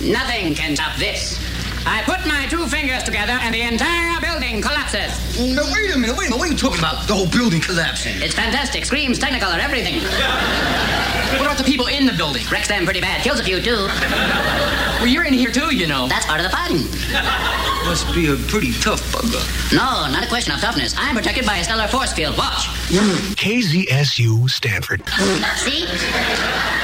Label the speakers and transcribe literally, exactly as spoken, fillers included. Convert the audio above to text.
Speaker 1: Nothing can top this. I put my two fingers together and the entire building collapses.
Speaker 2: No, wait a minute, wait a minute. What are you talking about? The whole building collapsing?
Speaker 1: It's fantastic. Screams, Technicolor, everything.
Speaker 3: What about the people in the building?
Speaker 1: Wrecks them pretty bad. Kills a few, too.
Speaker 3: Well, you're in here, too, you know.
Speaker 1: That's part of the fun.
Speaker 2: Must be a pretty tough bugger.
Speaker 1: No, not a question of toughness. I'm protected by a stellar force field. Watch.
Speaker 4: K Z S U Stanford.
Speaker 1: See?